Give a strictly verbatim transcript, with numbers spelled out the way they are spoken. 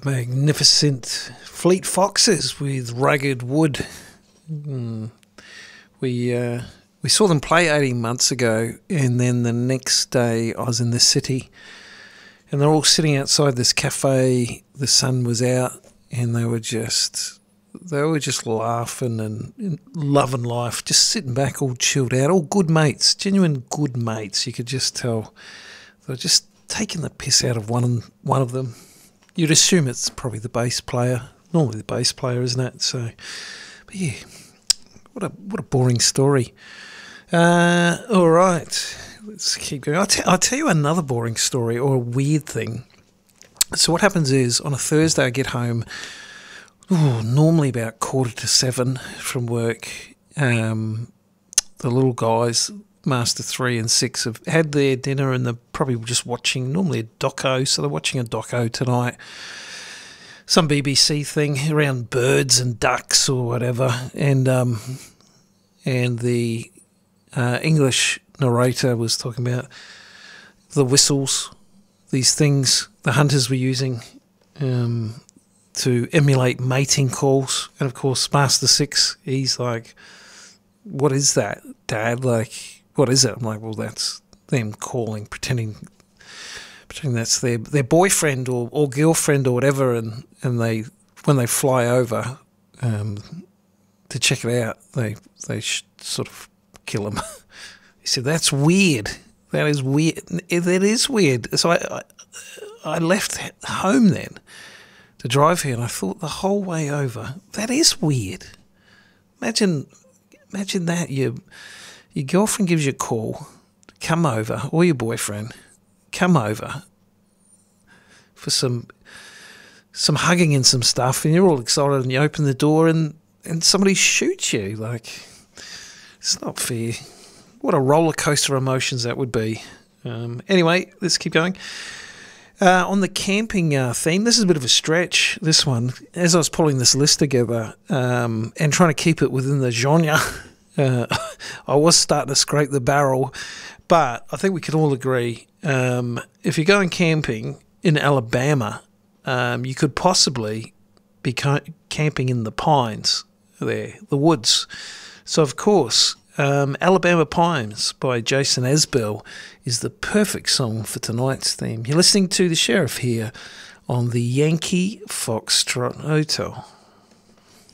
magnificent Fleet Foxes with Ragged Wood. Mm. We uh, we saw them play eighteen months ago, and then the next day I was in the city, and they're all sitting outside this cafe. The sun was out, and they were just they were just laughing and, and loving life, just sitting back, all chilled out, all good mates, genuine good mates. You could just tell they were just taking the piss out of one one of them. You'd assume it's probably the bass player, normally the bass player, isn't it? So, but yeah, what a what a boring story. Uh, all right, let's keep going. I'll, t- I'll tell you another boring story or a weird thing. So what happens is on a Thursday I get home, ooh, normally about quarter to seven from work. Um, the little guys, Master three and six, have had their dinner and they're probably just watching, normally a doco, so they're watching a doco tonight. Some B B C thing around birds and ducks or whatever. And um, and the uh, English narrator was talking about the whistles, these things the hunters were using um, to emulate mating calls. And, of course, Master six, he's like, what is that, Dad? Like, what is it? I'm like, well, that's them calling, pretending pretending that's their their boyfriend or, or girlfriend or whatever, and, and they when they fly over um, to check it out, they they sh- sort of kill them. He said, that's weird. That is weird. That is weird. So I, I, I left home then to drive here, and I thought the whole way over, that is weird. Imagine, imagine that you... Your girlfriend gives you a call, come over, or your boyfriend, come over for some some hugging and some stuff, and you're all excited, and you open the door, and, and somebody shoots you. Like, it's not fair. What a roller coaster of emotions that would be. Um, anyway, let's keep going. Uh, on the camping uh, theme, this is a bit of a stretch, this one. As I was pulling this list together um, and trying to keep it within the genre, Uh, I was starting to scrape the barrel, but I think we can all agree um, if you're going camping in Alabama, um, you could possibly be ca- camping in the pines there, the woods. So, of course, um, Alabama Pines by Jason Isbell is the perfect song for tonight's theme. You're listening to The Sheriff here on the Yankee Foxtrot Hotel.